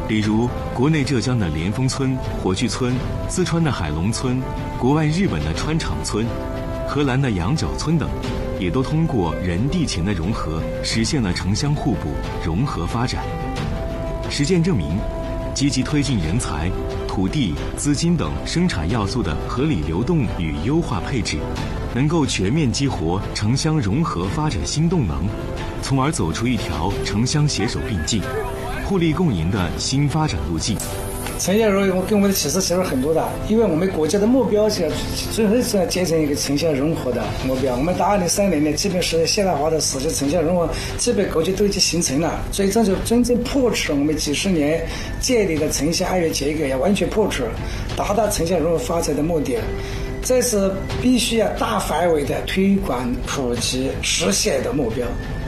比如国内浙江的莲峰村、火炬村，四川的海龙村，国外日本的川场村，荷兰的羊角村等，也都通过人地钱的融合，实现了城乡互补、融合发展。实践证明，积极推进人才、土地、资金等生产要素的合理流动与优化配置，能够全面激活城乡融合发展新动能，从而走出一条城乡携手并进、互利共赢的新发展路径。 城乡融合给我们的启示其实很多的，因为我们国家的目标是最后是要建成一个城乡融合的目标。我们到2030年，基本是现代化的世界城乡融合基本格局都已经形成了，所以这就真正迫使我们几十年建立的城乡二元结构要完全迫使，达到城乡融合发展的目的。这是必须要大范围的推广普及实现的目标。